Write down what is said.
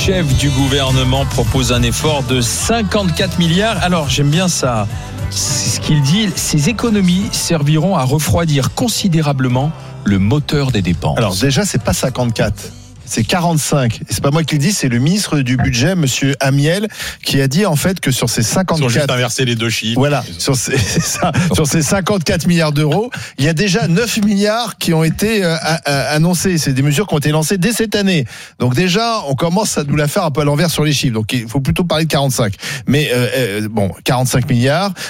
chef du gouvernement propose un effort de 54 milliards. Alors, j'aime bien ça. C'est ce qu'il dit. Ces économies serviront à refroidir considérablement le moteur des dépenses. Alors déjà, c'est pas 54. C'est 45. Et c'est pas moi qui le dis, c'est le ministre du budget, monsieur Amiel, qui a dit en fait que sur ces 54. Ils ont juste inversé les deux chiffres. Voilà. Sur ces 54 milliards d'euros, il y a déjà 9 milliards qui ont été annoncés. C'est des mesures qui ont été lancées dès cette année. Donc déjà, on commence à nous la faire un peu à l'envers sur les chiffres. Donc il faut plutôt parler de 45. Mais bon, 45 milliards.